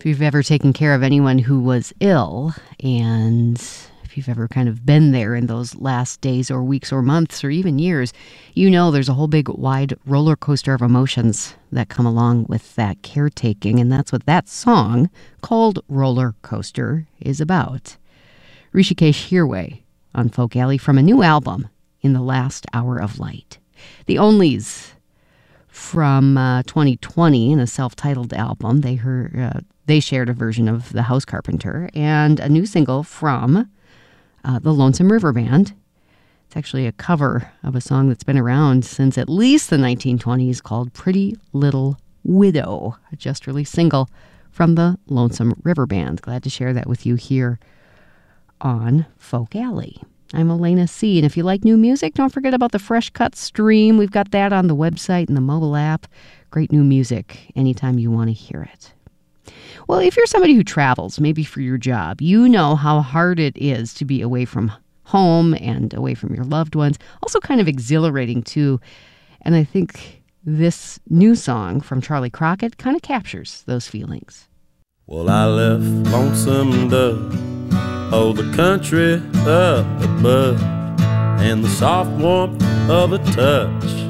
If you've ever taken care of anyone who was ill, and if you've ever kind of been there in those last days or weeks or months or even years, you know there's a whole big wide roller coaster of emotions that come along with that caretaking, and that's what that song called Roller Coaster is about. Hrishikesh Hirway on Folk Alley from a new album, In the Last Hour of Light. The Onlys from 2020 in a self-titled album. They shared a version of The House Carpenter and a new single from the Lonesome River Band. It's actually a cover of a song that's been around since at least the 1920s called Pretty Little Widow, a just released single from the Lonesome River Band. Glad to share that with you here on Folk Alley. I'm Elena C. And if you like new music, don't forget about the Fresh Cut stream. We've got that on the website and the mobile app. Great new music anytime you want to hear it. Well, if you're somebody who travels, maybe for your job, you know how hard it is to be away from home and away from your loved ones. Also kind of exhilarating, too. And I think this new song from Charlie Crockett kind of captures those feelings. Well, I left lonesome Doug, oh, the country up above, and the soft warmth of a touch